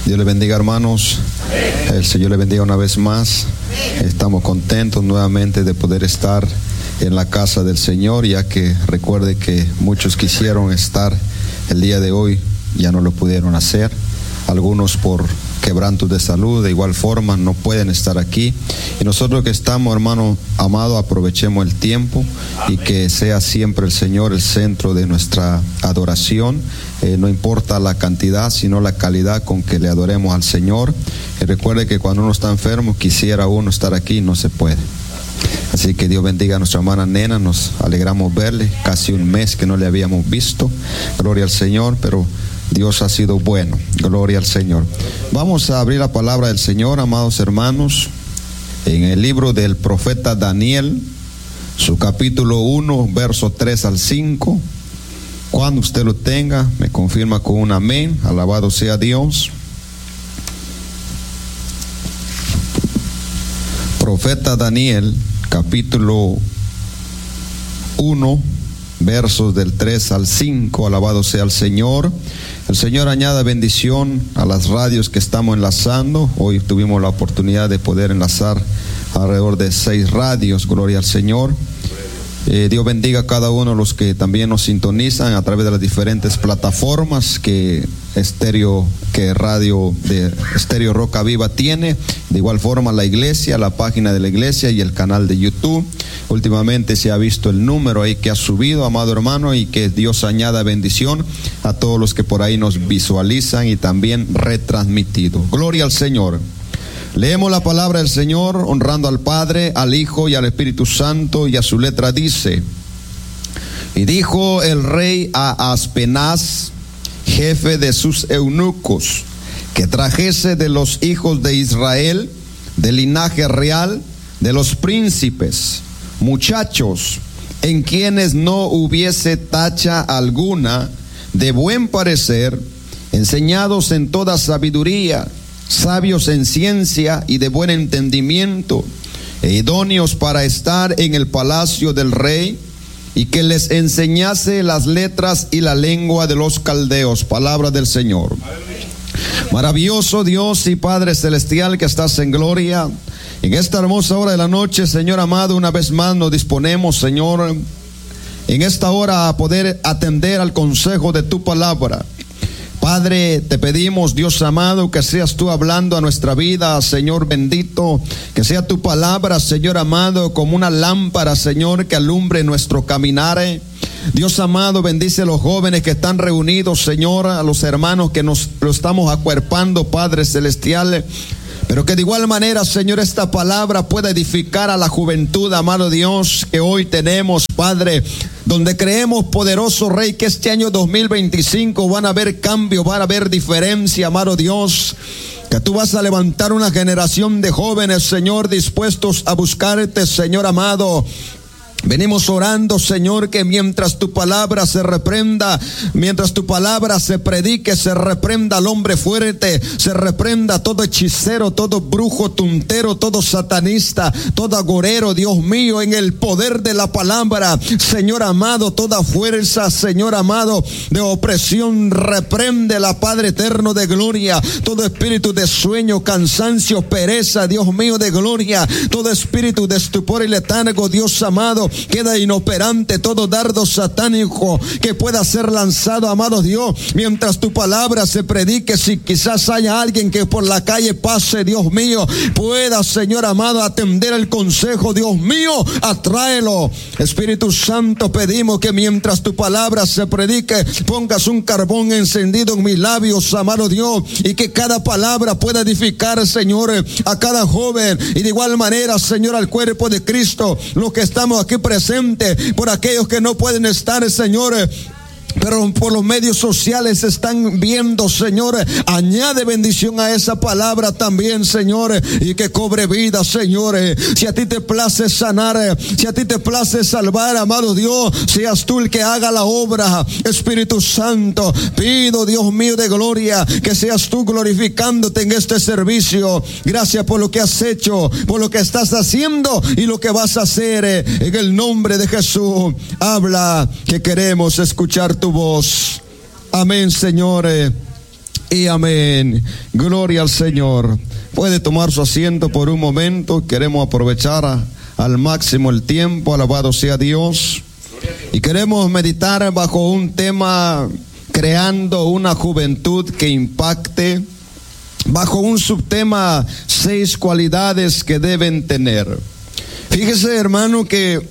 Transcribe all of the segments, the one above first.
Dios le bendiga, hermanos. El Señor le bendiga una vez más. Estamos contentos nuevamente de poder estar en la casa del Señor, ya que recuerde que muchos quisieron estar el día de hoy, ya no lo pudieron hacer. Algunos por quebrantos de salud, de igual forma no pueden estar aquí. Y nosotros que estamos, hermano amado, aprovechemos el tiempo y que sea siempre el Señor el centro de nuestra adoración. No importa la cantidad, sino la calidad con que le adoremos al Señor. Y recuerde que cuando uno está enfermo, quisiera uno estar aquí, no se puede. Así que Dios bendiga a nuestra hermana Nena. Nos alegramos verle, casi un mes que no le habíamos visto. Gloria al Señor, pero Dios ha sido bueno. Gloria al Señor. Vamos a abrir la palabra del Señor, amados hermanos, en el libro del profeta Daniel, su capítulo 1, versos 3 al 5. Cuando usted lo tenga, me confirma con un amén. Alabado sea Dios. Profeta Daniel, capítulo 1, versos del 3 al 5. Alabado sea el Señor. El Señor añada bendición a las radios que estamos enlazando. Hoy tuvimos la oportunidad de poder enlazar alrededor de 6 radios. Gloria al Señor. Dios bendiga a cada uno de los que también nos sintonizan a través de las diferentes plataformas que radio de Estéreo Roca Viva tiene. De igual forma la iglesia, la página de la iglesia y el canal de YouTube. Últimamente se ha visto el número ahí que ha subido, amado hermano, y que Dios añada bendición a todos los que por ahí nos visualizan y también retransmitido. Gloria al Señor. Leemos la palabra del Señor honrando al Padre, al Hijo y al Espíritu Santo, y a su letra dice: y dijo el rey a Aspenaz, jefe de sus eunucos, que trajese de los hijos de Israel, del linaje real, de los príncipes, muchachos en quienes no hubiese tacha alguna, de buen parecer, enseñados en toda sabiduría, sabios en ciencia y de buen entendimiento, e idóneos para estar en el palacio del rey, y que les enseñase las letras y la lengua de los caldeos. Palabra del Señor. Maravilloso Dios y Padre celestial que estás en gloria, en esta hermosa hora de la noche, Señor amado, una vez más nos disponemos, Señor, en esta hora a poder atender al consejo de tu palabra. Padre, te pedimos, Dios amado, que seas tú hablando a nuestra vida, Señor bendito, que sea tu palabra, Señor amado, como una lámpara, Señor, que alumbre nuestro caminar. Dios amado, bendice a los jóvenes que están reunidos, Señor, a los hermanos que nos lo estamos acuerpando, Padre celestial. Pero que de igual manera, Señor, esta palabra pueda edificar a la juventud, amado Dios, que hoy tenemos, Padre, donde creemos, poderoso Rey, que este año 2025 van a haber cambios, van a haber diferencia, amado Dios. Que tú vas a levantar una generación de jóvenes, Señor, dispuestos a buscarte, Señor amado. Venimos orando, Señor, que mientras tu palabra se reprenda, mientras tu palabra se predique, se reprenda al hombre fuerte, se reprenda todo hechicero, todo brujo, tuntero, todo satanista, todo agorero, Dios mío, en el poder de la palabra, Señor amado, toda fuerza, Señor amado, de opresión, reprende la Padre eterno de gloria, todo espíritu de sueño, cansancio, pereza, Dios mío de gloria, todo espíritu de estupor y letargo, Dios amado, queda inoperante todo dardo satánico que pueda ser lanzado, amado Dios, mientras tu palabra se predique. Si quizás haya alguien que por la calle pase, Dios mío, pueda, Señor amado, atender el consejo, Dios mío, atráelo. Espíritu Santo, pedimos que mientras tu palabra se predique, pongas un carbón encendido en mis labios, amado Dios, y que cada palabra pueda edificar, Señor, a cada joven, y de igual manera, Señor, al cuerpo de Cristo, los que estamos aquí presente, por aquellos que no pueden estar, Señor, pero por los medios sociales están viendo, Señor, añade bendición a esa palabra también, Señor, y que cobre vida, Señor. Si a ti te place sanar, si a ti te place salvar, amado Dios, seas tú el que haga la obra. Espíritu Santo, pido, Dios mío de gloria, que seas tú glorificándote en este servicio. Gracias por lo que has hecho, por lo que estás haciendo y lo que vas a hacer. En el nombre de Jesús, habla, que queremos escuchar tu voz. Amén, Señor. y amén. Gloria al Señor. Puede tomar su asiento por un momento. Queremos aprovechar al máximo el tiempo. Alabado sea Dios. Y queremos meditar bajo un tema: creando una juventud que impacte. Bajo un subtema: 6 cualidades que deben tener. Fíjese, hermano, que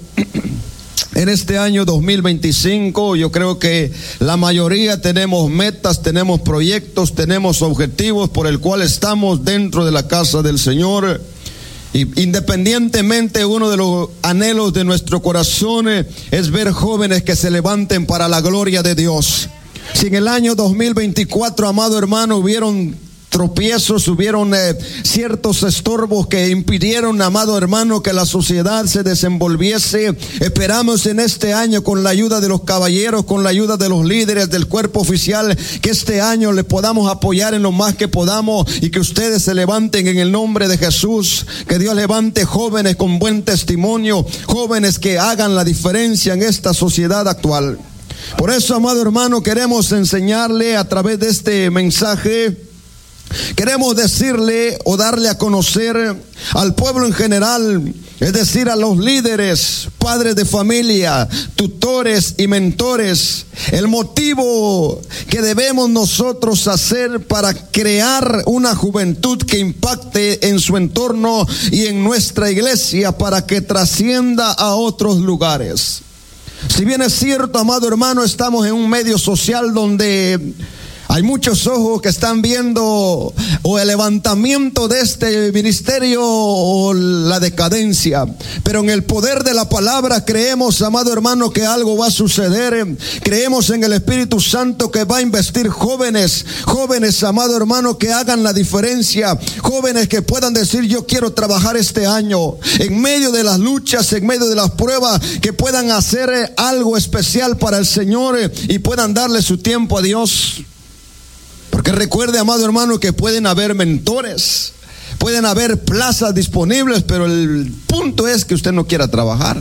en este año 2025 yo creo que la mayoría tenemos metas, tenemos proyectos, tenemos objetivos por el cual estamos dentro de la casa del Señor. Y independientemente, uno de los anhelos de nuestro corazón es ver jóvenes que se levanten para la gloria de Dios. Si en el año 2024, amado hermano, hubieron tropiezos, hubieron ciertos estorbos que impidieron, amado hermano, que la sociedad se desenvolviese, esperamos en este año, con la ayuda de los caballeros, con la ayuda de los líderes del cuerpo oficial, que este año le podamos apoyar en lo más que podamos y que ustedes se levanten en el nombre de Jesús. Que Dios levante jóvenes con buen testimonio, jóvenes que hagan la diferencia en esta sociedad actual. Por eso, amado hermano, queremos enseñarle a través de este mensaje. Queremos decirle o darle a conocer al pueblo en general, es decir, a los líderes, padres de familia, tutores y mentores, el motivo que debemos nosotros hacer para crear una juventud que impacte en su entorno y en nuestra iglesia, para que trascienda a otros lugares. Si bien es cierto, amado hermano, estamos en un medio social donde hay muchos ojos que están viendo o el levantamiento de este ministerio o la decadencia, pero en el poder de la palabra creemos, amado hermano, que algo va a suceder. Creemos en el Espíritu Santo que va a investir jóvenes, amado hermano, que hagan la diferencia, jóvenes que puedan decir: yo quiero trabajar este año en medio de las luchas, en medio de las pruebas, que puedan hacer algo especial para el Señor y puedan darle su tiempo a Dios. Porque recuerde, amado hermano, que pueden haber mentores, pueden haber plazas disponibles, pero el punto es que usted no quiera trabajar.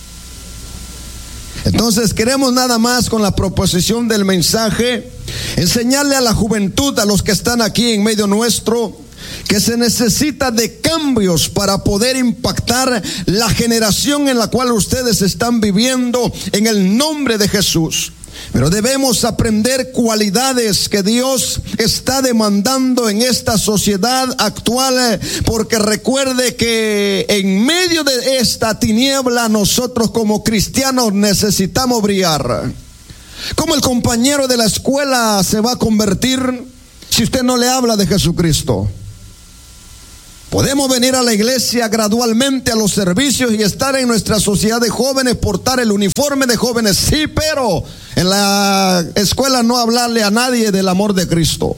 Entonces queremos nada más, con la proposición del mensaje, enseñarle a la juventud, a los que están aquí en medio nuestro, que se necesita de cambios para poder impactar la generación en la cual ustedes están viviendo, en el nombre de Jesús. Pero debemos aprender cualidades que Dios está demandando en esta sociedad actual, porque recuerde que en medio de esta tiniebla nosotros como cristianos necesitamos brillar. ¿Cómo el compañero de la escuela se va a convertir si usted no le habla de Jesucristo? Podemos venir a la iglesia gradualmente, a los servicios, y estar en nuestra sociedad de jóvenes, portar el uniforme de jóvenes, sí, pero en la escuela no hablarle a nadie del amor de Cristo.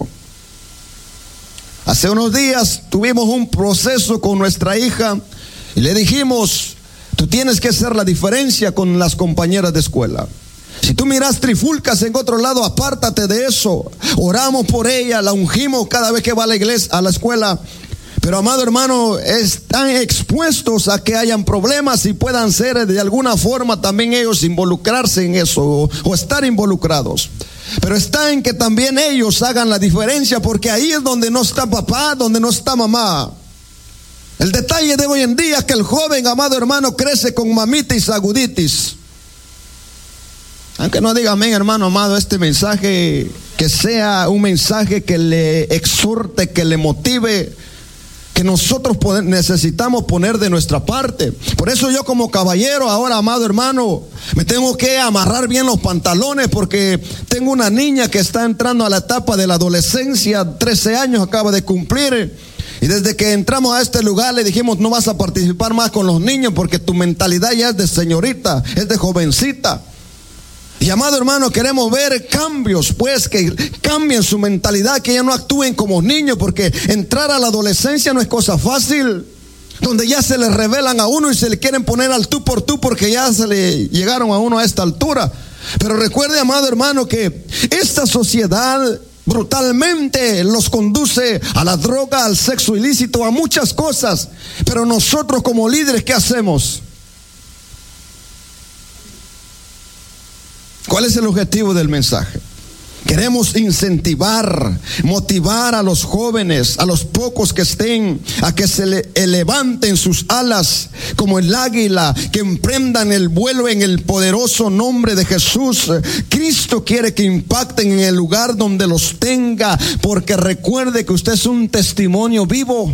Hace unos días tuvimos un proceso con nuestra hija y le dijimos: tú tienes que hacer la diferencia con las compañeras de escuela. Si tú miras trifulcas en otro lado, apártate de eso. Oramos por ella, la ungimos cada vez que va a la iglesia, a la escuela. Pero, amado hermano, están expuestos a que hayan problemas y puedan ser de alguna forma también ellos involucrarse en eso o estar involucrados. Pero está en que también ellos hagan la diferencia, porque ahí es donde no está papá, donde no está mamá. El detalle de hoy en día es que el joven, amado hermano, crece con mamitis aguditis. Aunque no diga amén, hermano amado, este mensaje que sea un mensaje que le exhorte, que le motive, que nosotros necesitamos poner de nuestra parte. Por eso yo, como caballero, ahora, amado hermano, me tengo que amarrar bien los pantalones, porque tengo una niña que está entrando a la etapa de la adolescencia, 13 años acaba de cumplir. Y desde que entramos a este lugar le dijimos: no vas a participar más con los niños, porque tu mentalidad ya es de señorita, es de jovencita. Y, amado hermano, queremos ver cambios, pues, que cambien su mentalidad, que ya no actúen como niños, porque entrar a la adolescencia no es cosa fácil, donde ya se le revelan a uno y se le quieren poner al tú por tú, porque ya se le llegaron a uno a esta altura. Pero recuerde, amado hermano, que esta sociedad brutalmente los conduce a la droga, al sexo ilícito, a muchas cosas. Pero nosotros como líderes, ¿qué hacemos? ¿Cuál es el objetivo del mensaje? Queremos incentivar, motivar a los jóvenes, a los pocos que estén, a que se levanten sus alas como el águila, que emprendan el vuelo en el poderoso nombre de Jesús. Cristo quiere que impacten en el lugar donde los tenga, porque recuerde que usted es un testimonio vivo.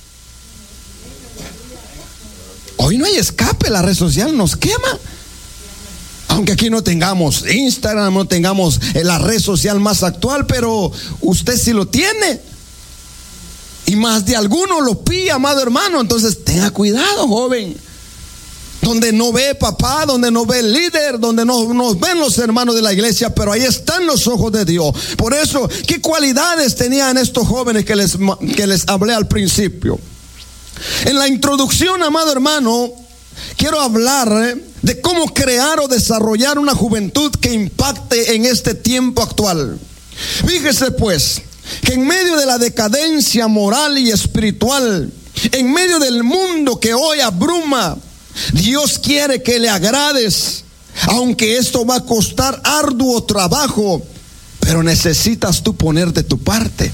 Hoy no hay escape, la red social nos quema. Aunque aquí no tengamos Instagram, no tengamos la red social más actual, pero usted sí lo tiene. Y más de alguno lo pilla, amado hermano. Entonces tenga cuidado, joven. Donde no ve papá, donde no ve el líder, donde no nos ven los hermanos de la iglesia, pero ahí están los ojos de Dios. Por eso, ¿qué cualidades tenían estos jóvenes que les hablé al principio? En la introducción, amado hermano, quiero hablar de cómo crear o desarrollar una juventud que impacte en este tiempo actual. Fíjese pues, que en medio de la decadencia moral y espiritual, en medio del mundo que hoy abruma, Dios quiere que le agrades, aunque esto va a costar arduo trabajo, pero necesitas tú poner de tu parte.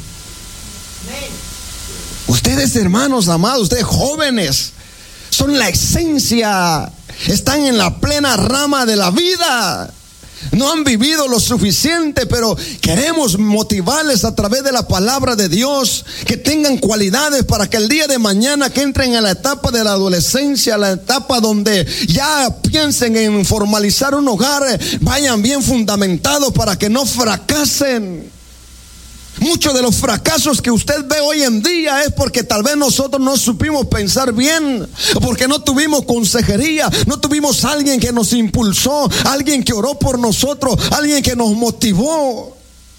Ustedes, hermanos amados, ustedes jóvenes, son la esencia, están en la plena rama de la vida. No han vivido lo suficiente, pero queremos motivarles a través de la palabra de Dios, que tengan cualidades para que el día de mañana que entren a la etapa de la adolescencia, la etapa donde ya piensen en formalizar un hogar, vayan bien fundamentados para que no fracasen. Muchos de los fracasos que usted ve hoy en día es porque tal vez nosotros no supimos pensar bien, porque no tuvimos consejería, no tuvimos alguien que nos impulsó, alguien que oró por nosotros, alguien que nos motivó.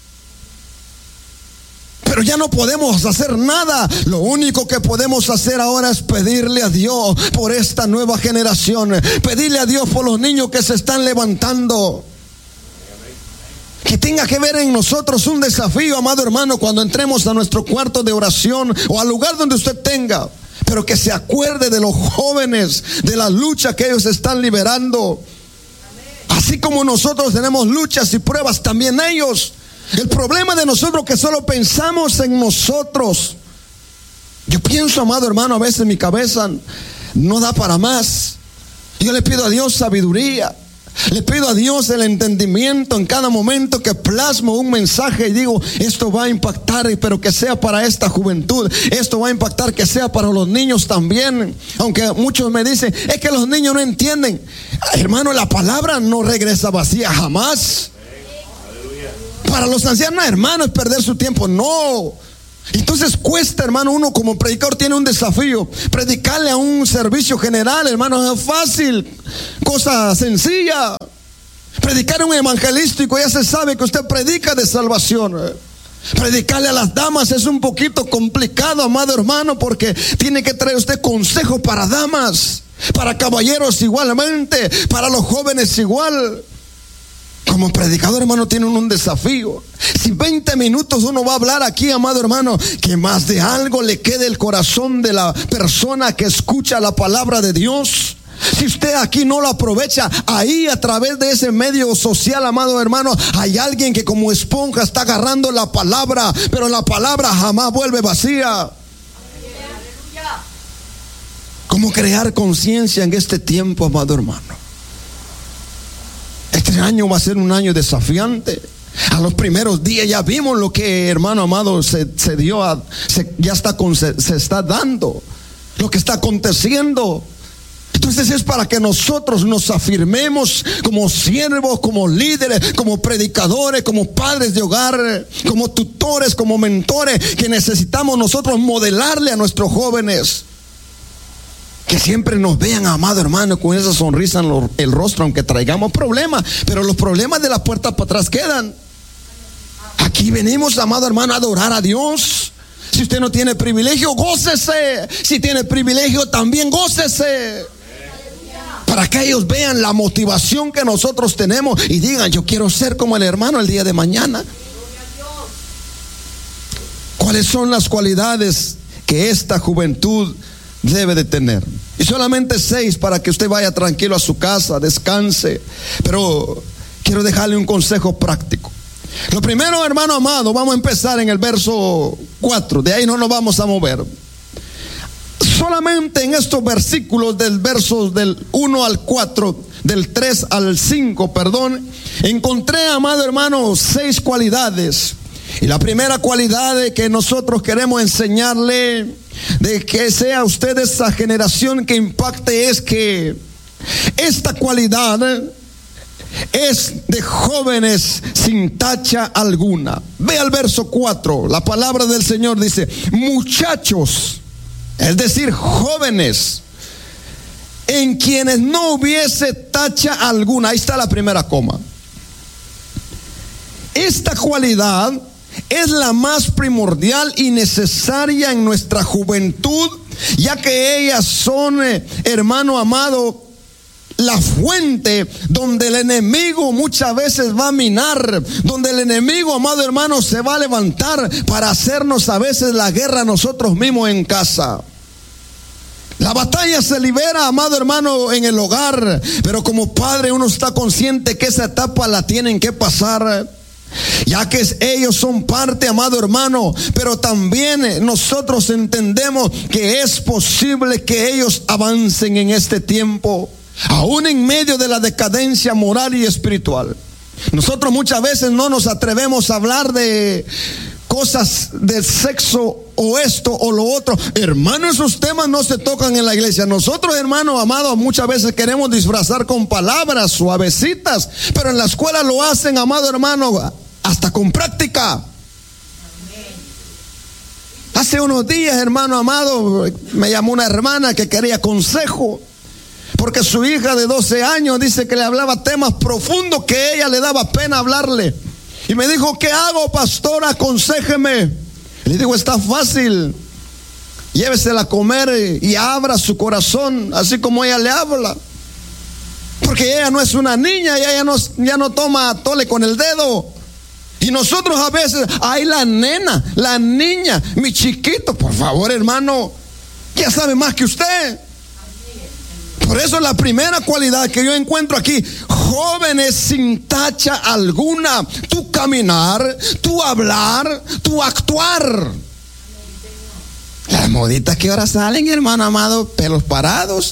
Pero ya no podemos hacer nada. Lo único que podemos hacer ahora es pedirle a Dios por esta nueva generación, pedirle a Dios por los niños que se están levantando. Que tenga que ver en nosotros un desafío, amado hermano, cuando entremos a nuestro cuarto de oración o al lugar donde usted tenga, pero que se acuerde de los jóvenes, de la lucha que ellos están liberando. Así como nosotros tenemos luchas y pruebas, también ellos. El problema de nosotros es que solo pensamos en nosotros. Yo pienso, amado hermano, a veces mi cabeza no da para más. Yo le pido a Dios sabiduría. Le pido a Dios el entendimiento en cada momento que plasmo un mensaje y digo, esto va a impactar, pero que sea para esta juventud. Esto va a impactar, que sea para los niños también. Aunque muchos me dicen, es que los niños no entienden. Hermano, la palabra no regresa vacía jamás. Para los ancianos, hermano, es perder su tiempo. No. Entonces cuesta, hermano, uno como predicador tiene un desafío. Predicarle a un servicio general, hermano, es fácil, cosa sencilla. Predicar a un evangelístico, ya se sabe que usted predica de salvación. Predicarle a las damas es un poquito complicado, amado hermano, porque tiene que traer usted consejo para damas, para caballeros igualmente, para los jóvenes igual. Como predicador, hermano, tiene un desafío. Si 20 minutos uno va a hablar aquí, amado hermano, que más de algo le quede el corazón de la persona que escucha la palabra de Dios. Si usted aquí no lo aprovecha, ahí a través de ese medio social, amado hermano, hay alguien que como esponja está agarrando la palabra, pero la palabra jamás vuelve vacía. ¿Cómo crear conciencia en este tiempo, amado hermano? Este año va a ser un año desafiante. A los primeros días ya vimos lo que, hermano amado, se está dando, lo que está aconteciendo. Entonces es para que nosotros nos afirmemos como siervos, como líderes, como predicadores, como padres de hogar, como tutores, como mentores, que necesitamos nosotros modelarle a nuestros jóvenes. Que siempre nos vean, amado hermano, con esa sonrisa en el rostro, aunque traigamos problemas. Pero los problemas de la puerta para atrás quedan. Aquí venimos, amado hermano, a adorar a Dios. Si usted no tiene privilegio, gócese. Si tiene privilegio, también gócese. Para que ellos vean la motivación que nosotros tenemos y digan, yo quiero ser como el hermano el día de mañana. ¿Cuáles son las cualidades que esta juventud debe de tener? Y solamente 6 para que usted vaya tranquilo a su casa, descanse. Pero quiero dejarle un consejo práctico. Lo primero, hermano amado, vamos a empezar en el verso 4. De ahí no nos vamos a mover. Solamente en estos versículos del verso del 1 al 4, del 3 al 5, perdón, encontré, amado hermano, 6 cualidades. Y la primera cualidad que nosotros queremos enseñarle, de que sea usted esa generación que impacte, es que esta cualidad es de jóvenes sin tacha alguna. Ve al verso 4, la palabra del Señor dice: muchachos, es decir, jóvenes, en quienes no hubiese tacha alguna. Ahí está la primera coma. Esta cualidad es la más primordial y necesaria en nuestra juventud, ya que ellas son, hermano amado, la fuente donde el enemigo muchas veces va a minar, donde el enemigo, amado hermano, se va a levantar para hacernos a veces la guerra nosotros mismos en casa. La batalla se libera, amado hermano, en el hogar, pero como padre uno está consciente que esa etapa la tienen que pasar, ya que ellos son parte, amado hermano, pero también nosotros entendemos que es posible que ellos avancen en este tiempo, aún en medio de la decadencia moral y espiritual. Nosotros muchas veces no nos atrevemos a hablar de cosas del sexo o esto o lo otro. Hermano, esos temas no se tocan en la iglesia. Nosotros, hermano amado, muchas veces queremos disfrazar con palabras suavecitas, pero en la escuela lo hacen, amado hermano, hasta con práctica. Hace unos días, hermano amado, me llamó una hermana que quería consejo, porque su hija de 12 años dice que le hablaba temas profundos que a ella le daba pena hablarle. Y me dijo: ¿qué hago, pastor? Aconséjeme. Le digo: está fácil. Llévesela a comer y abra su corazón, así como ella le habla. Porque ella no es una niña y ella ya no toma tole con el dedo. Y nosotros a veces, ay, la nena, la niña, mi chiquito, por favor, hermano, ya sabe más que usted. Por eso la primera cualidad que yo encuentro aquí: jóvenes sin tacha alguna. Tu caminar, tu hablar, tu actuar. Las moditas que ahora salen, hermano amado, pelos parados.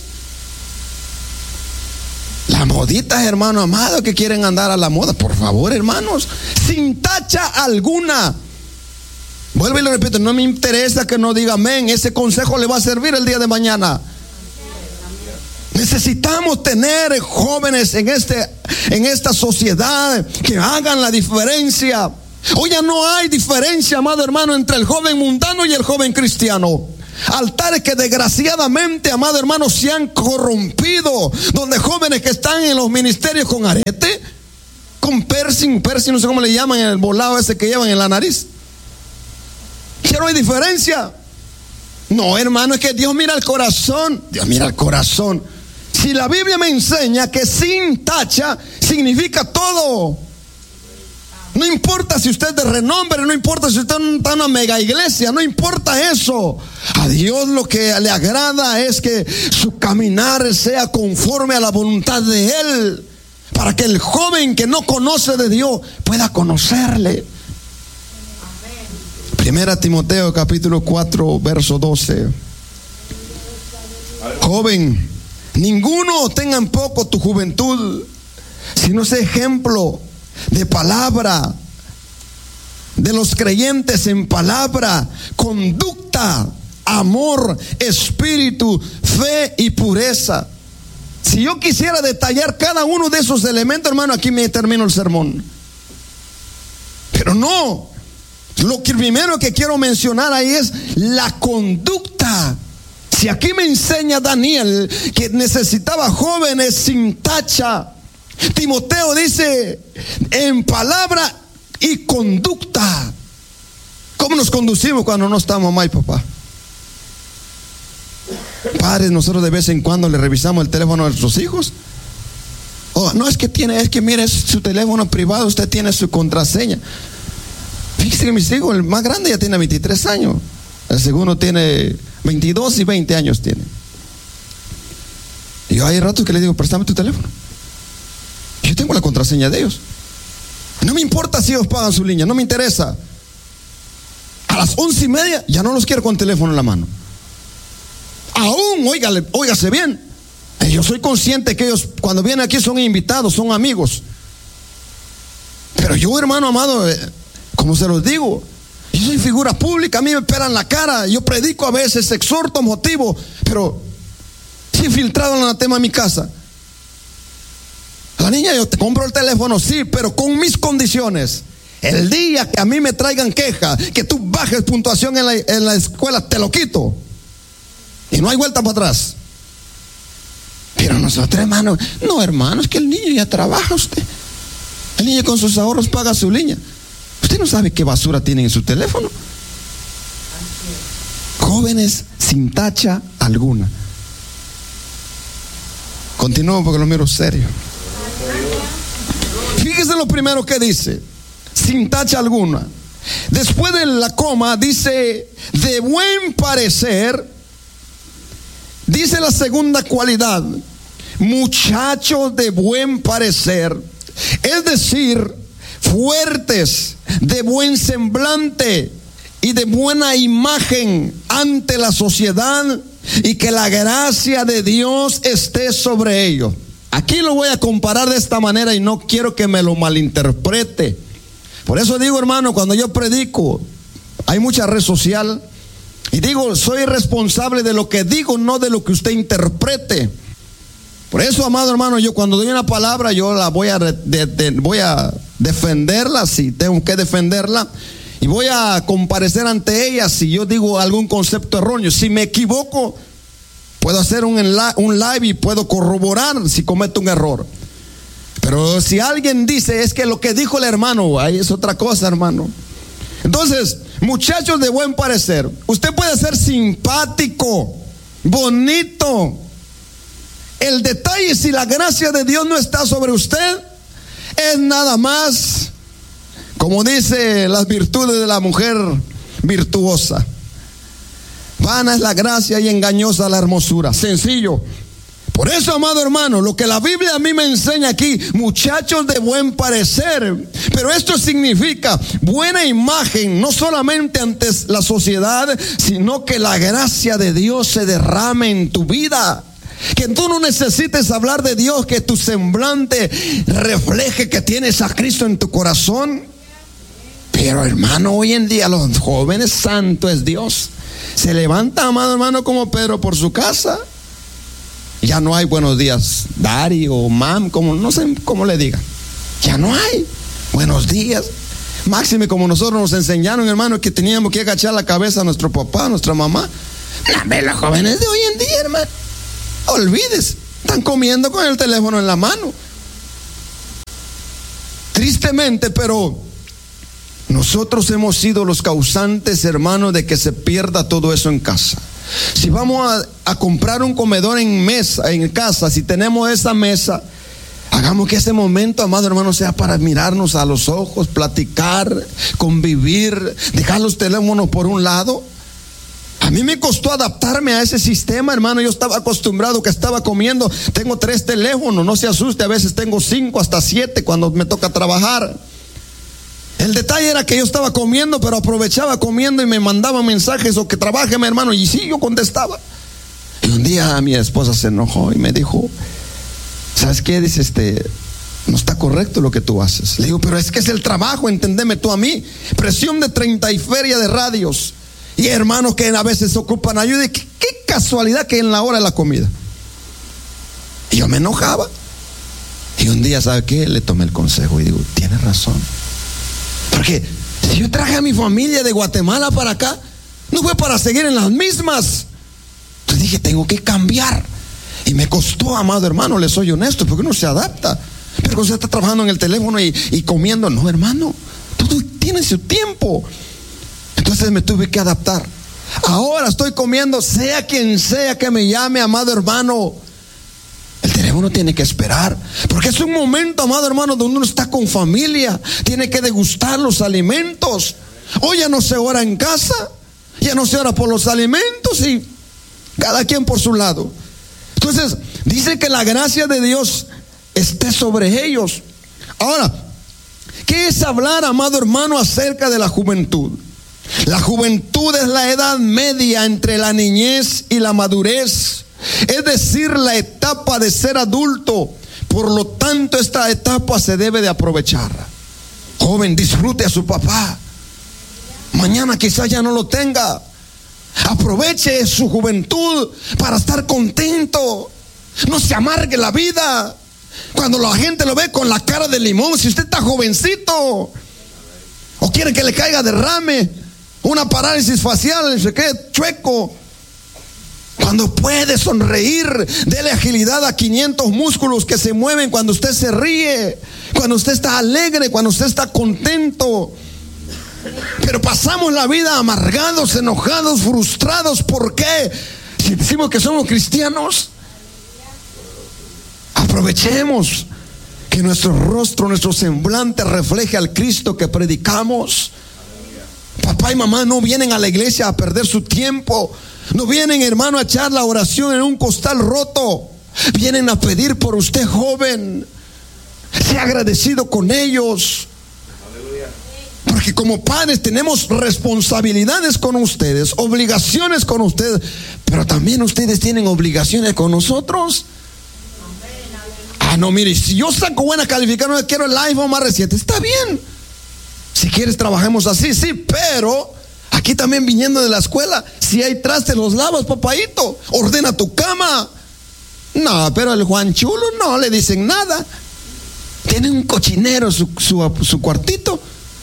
Las moditas, hermano amado, que quieren andar a la moda. Por favor, hermanos, sin tacha alguna. Vuelvo y lo repito, no me interesa que no diga amén. Ese consejo le va a servir el día de mañana. Necesitamos tener jóvenes en esta sociedad que hagan la diferencia. Hoy ya no hay diferencia, amado hermano, entre el joven mundano y el joven cristiano. Altares que desgraciadamente, amado hermano, se han corrompido, donde jóvenes que están en los ministerios con arete, con piercing, no sé cómo le llaman, el volado ese que llevan en la nariz. Ya no hay diferencia. No, hermano, es que Dios mira el corazón. Dios mira el corazón. Si la Biblia me enseña que sin tacha significa todo. No importa si usted es de renombre, no importa si usted está en una mega iglesia, no importa eso. A Dios lo que le agrada es que su caminar sea conforme a la voluntad de Él, para que el joven que no conoce de Dios pueda conocerle. Primera Timoteo capítulo 4 verso 12. Joven, ninguno tenga en poco tu juventud, sino ese ejemplo de palabra, de los creyentes en palabra, conducta, amor, espíritu, fe y pureza. Si yo quisiera detallar cada uno de esos elementos, hermano, aquí me termino el sermón. Pero no, lo que primero que quiero mencionar ahí es la conducta. Si aquí me enseña Daniel que necesitaba jóvenes sin tacha, Timoteo dice en palabra y conducta. ¿Cómo nos conducimos cuando no estamos mamá y papá? Padres, nosotros de vez en cuando le revisamos el teléfono a nuestros hijos. Oh, no, es que mire, es su teléfono privado, usted tiene su contraseña. Fíjese que mis hijos, el más grande ya tiene 23 años, el segundo tiene 22 y 20 años tiene. Y yo hay ratos que le digo: préstame tu teléfono. Yo tengo la contraseña de ellos. No me importa si ellos pagan su línea, no me interesa. A las 11:30 ya no los quiero con teléfono en la mano. Aún, óigase bien, yo soy consciente que ellos cuando vienen aquí son invitados, son amigos. Pero yo, hermano amado, como se los digo, yo soy figura pública, a mí me pelan la cara, yo predico a veces, exhorto, motivo, pero si he filtrado el anatema en mi casa. La niña, yo te compro el teléfono, sí, pero con mis condiciones. El día que a mí me traigan queja, que tú bajes puntuación en la escuela, te lo quito. Y no hay vuelta para atrás. Pero nosotros, hermano, no, hermano, es que el niño ya trabaja usted. El niño con sus ahorros paga su línea. Usted no sabe qué basura tienen en su teléfono. Jóvenes sin tacha alguna. Continúo porque lo miro serio. Fíjese lo primero que dice: sin tacha alguna. Después de la coma dice de buen parecer. Dice la segunda cualidad: muchachos de buen parecer, es decir, fuertes, de buen semblante y de buena imagen ante la sociedad, y que la gracia de Dios esté sobre ellos. Aquí lo voy a comparar de esta manera y no quiero que me lo malinterprete. Por eso digo, hermano, cuando yo predico, hay mucha red social, y digo, soy responsable de lo que digo, no de lo que usted interprete. Por eso, amado hermano, yo cuando doy una palabra, yo la voy a defenderla si tengo que defenderla, y voy a comparecer ante ella si yo digo algún concepto erróneo. Si me equivoco, puedo hacer un live y puedo corroborar si cometo un error. Pero si alguien dice, es que lo que dijo el hermano, ahí es otra cosa, hermano. Entonces, muchachos de buen parecer, usted puede ser simpático, bonito. El detalle, si la gracia de Dios no está sobre usted, es nada más, como dice las virtudes de la mujer virtuosa: vana es la gracia y engañosa la hermosura. Sencillo. Por eso, amado hermano, lo que la Biblia a mí me enseña aquí: muchachos de buen parecer. Pero esto significa buena imagen, no solamente ante la sociedad, sino que la gracia de Dios se derrame en tu vida. Que tú no necesites hablar de Dios, que tu semblante refleje que tienes a Cristo en tu corazón. Pero, hermano, hoy en día los jóvenes, santo es Dios, se levanta, amado hermano, como Pedro por su casa. Ya no hay buenos días, Dari o Mam, como no sé cómo le digan. Ya no hay buenos días. Máxime, como nosotros nos enseñaron, hermano, que teníamos que agachar la cabeza a nuestro papá, a nuestra mamá. Los jóvenes de hoy en día, hermano, olvides, están comiendo con el teléfono en la mano. Tristemente, pero nosotros hemos sido los causantes, hermano, de que se pierda todo eso en casa. Si vamos a comprar un comedor en casa, si tenemos esa mesa, hagamos que ese momento, amado hermano, sea para mirarnos a los ojos, platicar, convivir, dejar los teléfonos por un lado. A mí me costó adaptarme a ese sistema, hermano. Yo estaba acostumbrado que estaba comiendo, tengo 3 teléfonos, no se asuste, a veces tengo 5 hasta 7 cuando me toca trabajar. El detalle era que yo estaba comiendo, pero aprovechaba comiendo y me mandaban mensajes, o que trabaje, mi hermano, y sí, yo contestaba. Y un día mi esposa se enojó y me dijo: ¿sabes qué? Dice, no está correcto lo que tú haces. Le digo, pero es que es el trabajo, entendeme tú a mí. Presión de 30 y feria de radios, y hermanos que a veces ocupan ayuda. Y qué casualidad que en la hora de la comida. Y yo me enojaba. Y un día, ¿sabe qué? Le tomé el consejo y digo, tienes razón. Porque si yo traje a mi familia de Guatemala para acá, no fue para seguir en las mismas. Entonces dije, tengo que cambiar. Y me costó, amado hermano, le soy honesto, porque uno se adapta. Pero cuando se está trabajando en el teléfono y comiendo, no, hermano, todo tiene su tiempo. Entonces me tuve que adaptar. Ahora estoy comiendo, sea quien sea que me llame, amado hermano, el teléfono tiene que esperar, porque es un momento, amado hermano, donde uno está con familia, tiene que degustar los alimentos. Hoy ya no se ora en casa, ya no se ora por los alimentos, y cada quien por su lado. Entonces dice que la gracia de Dios esté sobre ellos. Ahora, ¿Qué es hablar, amado hermano, acerca de la juventud? La juventud es la edad media entre la niñez y la madurez, es decir, la etapa de ser adulto. Por lo tanto, esta etapa se debe de aprovechar. Joven, disfrute a su papá. Mañana quizás ya no lo tenga. Aproveche su juventud para estar contento. No se amargue la vida. Cuando la gente lo ve con la cara de limón, si usted está jovencito, o quiere que le caiga derrame, una parálisis facial, se quede chueco. Cuando puede sonreír, dele agilidad a 500 músculos que se mueven cuando usted se ríe, cuando usted está alegre, cuando usted está contento. Pero pasamos la vida amargados, enojados, frustrados. ¿Por qué? Si decimos que somos cristianos, aprovechemos que nuestro rostro, nuestro semblante refleje al Cristo que predicamos. Papá y mamá no vienen a la iglesia a perder su tiempo. No vienen, hermano, a echar la oración en un costal roto. Vienen a pedir por usted, joven. Sea agradecido con ellos. Porque como padres tenemos responsabilidades con ustedes, obligaciones con ustedes, pero también ustedes tienen obligaciones con nosotros. No, mire, si yo saco buena calificación, no quiero el iPhone más reciente, está bien. Si quieres trabajemos así, sí, pero aquí también viniendo de la escuela, si hay trastes los lavas, papadito. Ordena tu cama. No, pero el Juan Chulo no le dicen nada. Tiene un cochinero su cuartito.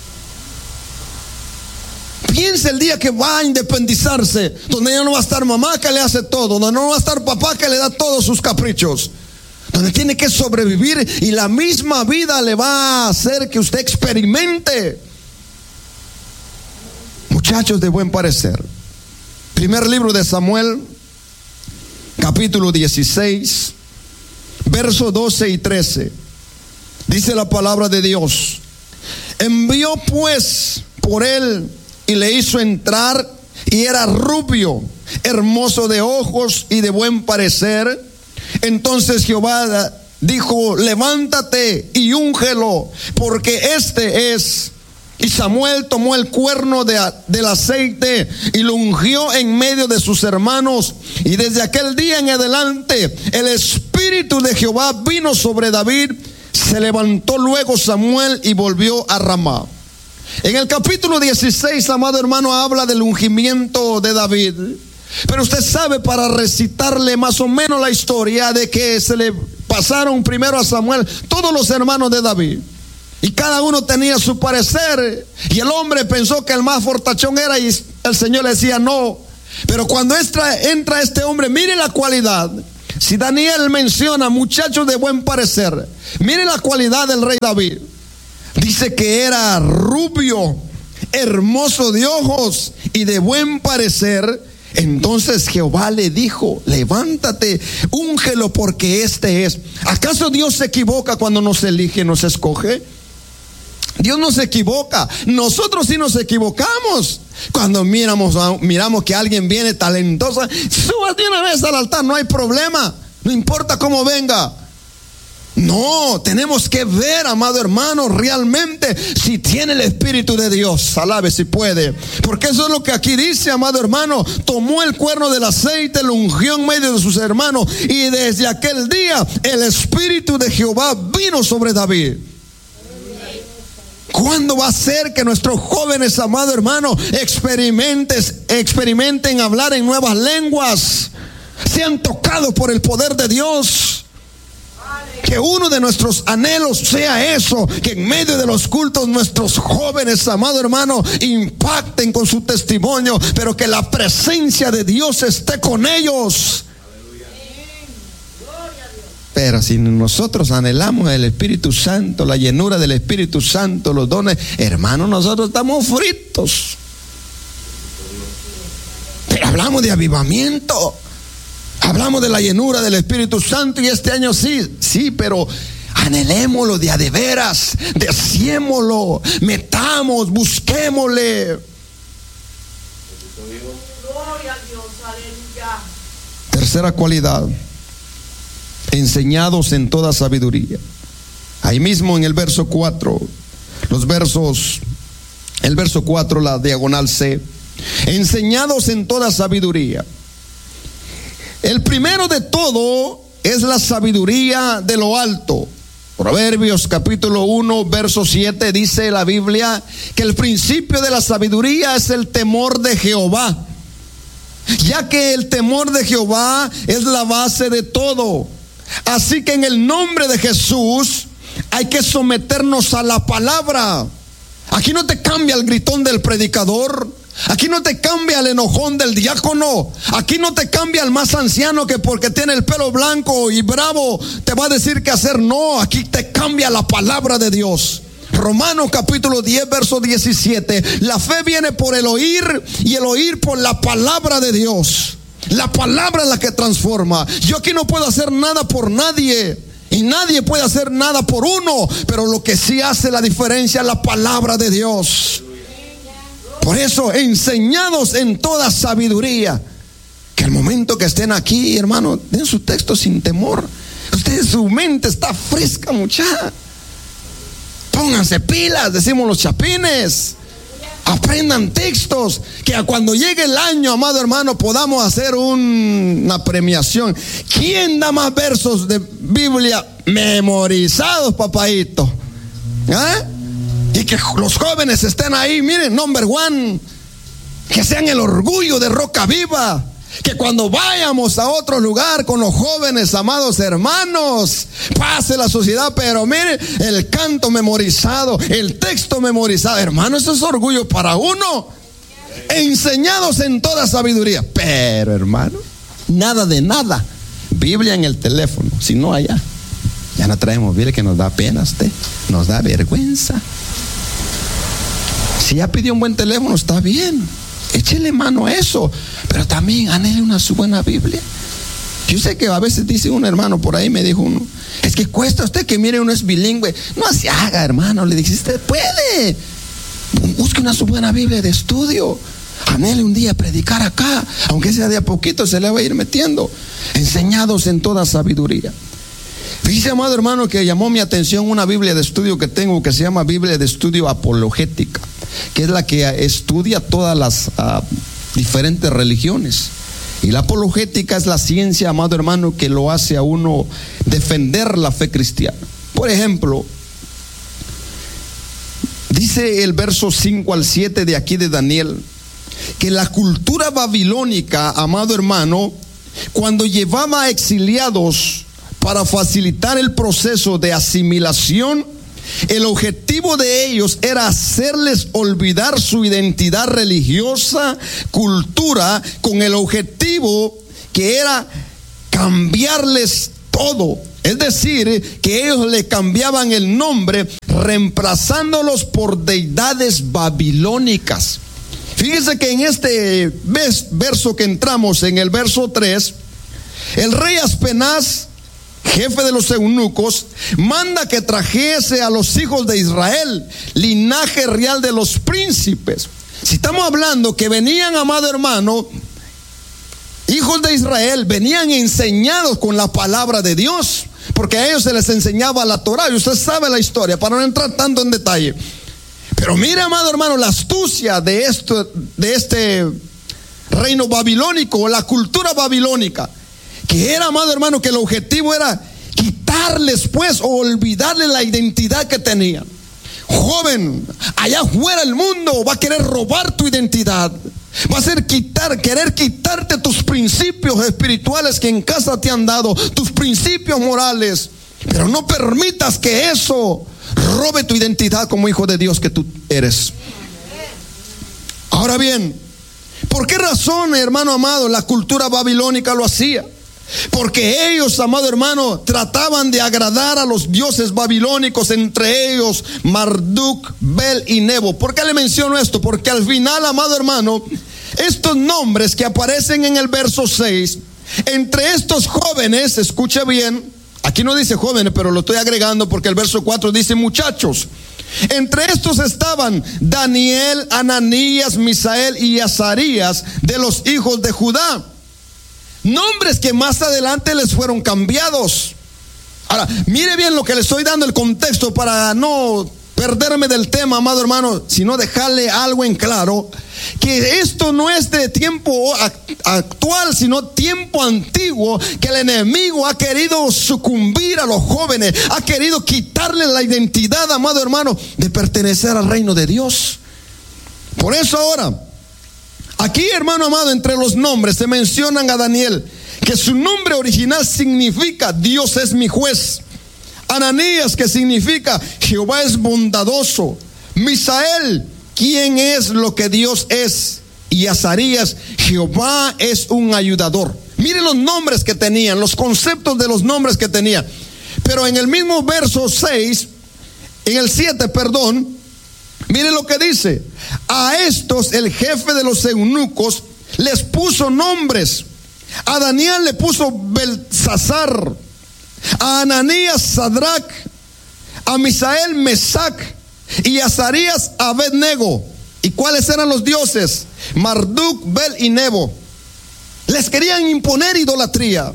Piensa el día que va a independizarse, donde ya no va a estar mamá que le hace todo, donde no va a estar papá que le da todos sus caprichos, donde tiene que sobrevivir, y la misma vida le va a hacer que usted experimente. Muchachos de buen parecer. Primer libro de Samuel, capítulo 16, versos 12 y 13. Dice la palabra de Dios: envió pues por él y le hizo entrar, y era rubio, hermoso de ojos y de buen parecer. Entonces Jehová dijo: levántate y úngelo, porque este es. Y Samuel tomó el cuerno del aceite y lo ungió en medio de sus hermanos. Y desde aquel día en adelante el Espíritu de Jehová vino sobre David. Se levantó luego Samuel y volvió a Ramá. En el capítulo 16, amado hermano, habla del ungimiento de David. Pero usted sabe, para recitarle más o menos la historia, de que se le pasaron primero a Samuel todos los hermanos de David, y cada uno tenía su parecer, y el hombre pensó que el más fortachón era, y el Señor le decía no. Pero cuando entra este hombre, mire la cualidad. Si Daniel menciona muchachos de buen parecer, mire la cualidad del rey David. Dice que era rubio, hermoso de ojos y de buen parecer. Entonces Jehová le dijo: levántate, úngelo, porque este es. ¿Acaso Dios se equivoca cuando nos elige, nos escoge? Dios no se equivoca. Nosotros sí nos equivocamos cuando miramos que alguien viene talentosa. Súbate una vez al altar, no hay problema, no importa cómo venga. No, tenemos que ver, amado hermano, realmente si tiene el Espíritu de Dios. Alabe si puede, porque eso es lo que aquí dice, amado hermano. Tomó el cuerno del aceite, lo ungió en medio de sus hermanos, y desde aquel día el Espíritu de Jehová vino sobre David. ¿Cuándo va a ser que nuestros jóvenes, amado hermano, experimenten hablar en nuevas lenguas? Sean tocados por el poder de Dios. Que uno de nuestros anhelos sea eso, que en medio de los cultos nuestros jóvenes, amado hermano, impacten con su testimonio, pero que la presencia de Dios esté con ellos. Pero si nosotros anhelamos el Espíritu Santo, la llenura del Espíritu Santo, los dones, hermanos, nosotros estamos fritos. Pero hablamos de avivamiento, hablamos de la llenura del Espíritu Santo, y este año sí, pero anhelémoslo de a de veras, deseémoslo, metamos, busquémosle. Gloria a Dios, aleluya. Tercera cualidad: enseñados en toda sabiduría. Ahí mismo en el verso 4, El verso 4, la diagonal C. Enseñados en toda sabiduría. El primero de todo es la sabiduría de lo alto. Proverbios capítulo 1, verso 7 dice la Biblia que el principio de la sabiduría es el temor de Jehová, ya que el temor de Jehová es la base de todo. Así que en el nombre de Jesús hay que someternos a la palabra. Aquí no te cambia el gritón del predicador. Aquí no te cambia el enojón del diácono. Aquí no te cambia el más anciano que porque tiene el pelo blanco y bravo te va a decir qué hacer. No, aquí te cambia la palabra de Dios. Romanos capítulo 10, verso 17. La fe viene por el oír y el oír por la palabra de Dios. La palabra es la que transforma. Yo aquí no puedo hacer nada por nadie y nadie puede hacer nada por uno, pero lo que sí hace la diferencia es la palabra de Dios. Por eso, enseñados en toda sabiduría, que al momento que estén aquí, hermano, den su texto sin temor. Ustedes, su mente está fresca, muchacha. Pónganse pilas, decimos los chapines. Aprendan textos, que cuando llegue el año, amado hermano, podamos hacer una premiación. ¿Quién da más versos de Biblia memorizados, papadito? Y que los jóvenes estén ahí, miren, number one, que sean el orgullo de Roca Viva. Que cuando vayamos a otro lugar con los jóvenes, amados hermanos, pase la sociedad, pero miren, el canto memorizado, el texto memorizado, hermano, eso es orgullo para uno. Enseñados en toda sabiduría. Pero hermano, nada de nada. Biblia en el teléfono, si no allá. Ya no traemos, mire que nos da pena usted, nos da vergüenza. Si ya pidió un buen teléfono, está bien, échele mano a eso, pero también anhele una su buena Biblia. Yo sé que a veces dice un hermano por ahí, me dijo uno, es que cuesta usted que mire, uno es bilingüe. No se haga, hermano, le dije, usted puede, busque una su buena Biblia de estudio, anhele un día predicar acá, aunque sea de a poquito, se le va a ir metiendo. Enseñados en toda sabiduría. Fíjese, amado hermano, que llamó mi atención una Biblia de estudio que tengo, que se llama Biblia de Estudio Apologética, que es la que estudia todas las diferentes religiones. Y la apologética es la ciencia, amado hermano, que lo hace a uno defender la fe cristiana. Por ejemplo, dice el verso 5 al 7 de aquí de Daniel, que la cultura babilónica, amado hermano, cuando llevaba a exiliados para facilitar el proceso de asimilación, el objetivo de ellos era hacerles olvidar su identidad religiosa, cultura, con el objetivo que era cambiarles todo. Es decir, que ellos le cambiaban el nombre, reemplazándolos por deidades babilónicas. Fíjense que en este verso que entramos, en el verso 3, el rey Aspenaz, jefe de los eunucos, manda que trajese a los hijos de Israel, linaje real de los príncipes. Si estamos hablando que venían, amado hermano, hijos de Israel, venían enseñados con la palabra de Dios, porque a ellos se les enseñaba la Torah, y usted sabe la historia, para no entrar tanto en detalle. Pero mire, amado hermano, la astucia de este reino babilónico, la cultura babilónica, que era, amado hermano, que el objetivo era quitarles pues o olvidarles la identidad que tenían. Joven, allá afuera el mundo va a querer robar tu identidad, va a ser querer quitarte tus principios espirituales que en casa te han dado, tus principios morales, pero no permitas que eso robe tu identidad como hijo de Dios que tú eres. Ahora bien, ¿por qué razón, hermano amado, la cultura babilónica lo hacía? Porque ellos, amado hermano, trataban de agradar a los dioses babilónicos, entre ellos Marduk, Bel y Nebo. ¿Por qué le menciono esto? Porque al final, amado hermano, estos nombres que aparecen en el verso 6, entre estos jóvenes, escuche bien, aquí no dice jóvenes, pero lo estoy agregando porque el verso 4 dice muchachos. Entre estos estaban Daniel, Ananías, Misael y Azarías de los hijos de Judá. Nombres que más adelante les fueron cambiados. Ahora, mire bien lo que le estoy dando el contexto para no perderme del tema, amado hermano, sino dejarle algo en claro, que esto no es de tiempo actual, sino tiempo antiguo, que el enemigo ha querido sucumbir a los jóvenes, ha querido quitarle la identidad, amado hermano, de pertenecer al reino de Dios. Por eso ahora, aquí, hermano amado, entre los nombres se mencionan a Daniel, que su nombre original significa Dios es mi juez. Ananías, que significa Jehová es bondadoso. Misael, ¿quién es lo que Dios es? Y Azarías, Jehová es un ayudador. Miren los nombres que tenían, los conceptos de los nombres que tenían. Pero en el mismo verso 6, en el 7, perdón, miren lo que dice. A estos el jefe de los eunucos les puso nombres. A Daniel le puso Belsasar, a Ananías Sadrach, a Misael Mesac y a Azarías Abednego. ¿Y cuáles eran los dioses? Marduk, Bel y Nebo. Les querían imponer idolatría.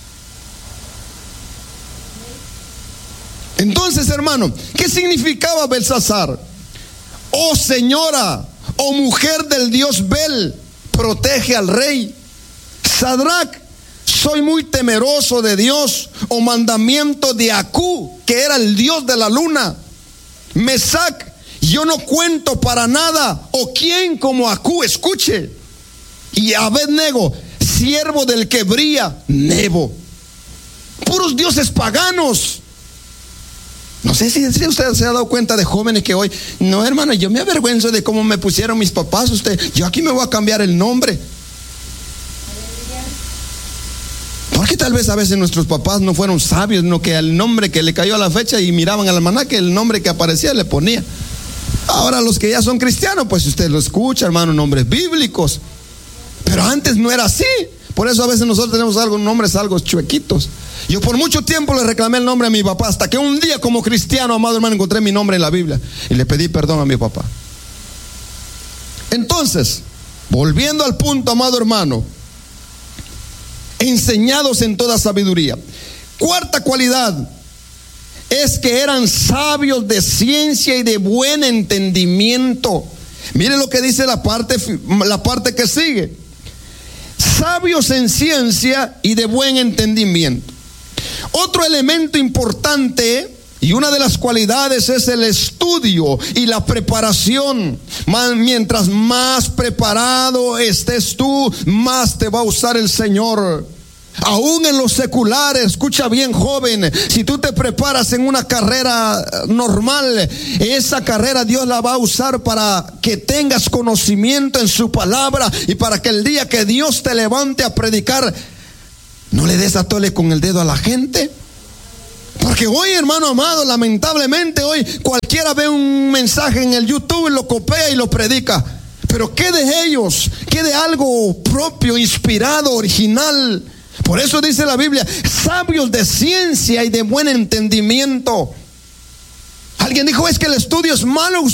Entonces, hermano, ¿qué significaba Belsasar? Oh señora, oh mujer del dios Bel, protege al rey. Sadrach, soy muy temeroso de Dios, o mandamiento de Acú, que era el dios de la luna. Mesac, yo no cuento para nada, o quién como Acú, escuche. Y Abednego, siervo del que brilla, Nebo. Puros dioses paganos. No sé si usted se ha dado cuenta de jóvenes que hoy, no hermano, yo me avergüenzo de cómo me pusieron mis papás. Yo aquí me voy a cambiar el nombre. Porque tal vez a veces nuestros papás no fueron sabios, no, que el nombre que le cayó a la fecha y miraban al almanaque, el nombre que aparecía le ponía. Ahora los que ya son cristianos, pues usted lo escucha, hermano, nombres bíblicos. Pero antes no era así. Por eso a veces nosotros tenemos nombres algo chuequitos. Yo por mucho tiempo le reclamé el nombre a mi papá, hasta que un día como cristiano, amado hermano, encontré mi nombre en la Biblia y le pedí perdón a mi papá. Entonces, volviendo al punto, amado hermano, enseñados en toda sabiduría. Cuarta cualidad es que eran sabios de ciencia y de buen entendimiento. Mire lo que dice la parte que sigue. Sabios en ciencia y de buen entendimiento. Otro elemento importante y una de las cualidades es el estudio y la preparación. Mientras más preparado estés tú, más te va a usar el Señor. Aún en los seculares, escucha bien, joven, si tú te preparas en una carrera normal, esa carrera Dios la va a usar para que tengas conocimiento en su palabra y para que el día que Dios te levante a predicar, no le des a tole con el dedo a la gente. Porque hoy, hermano amado, lamentablemente hoy cualquiera ve un mensaje en el YouTube y lo copia y lo predica. Pero ¿qué de ellos? ¿Qué de algo propio, inspirado, original? Por eso dice la Biblia, sabios de ciencia y de buen entendimiento. Alguien dijo, es que el estudio es malo.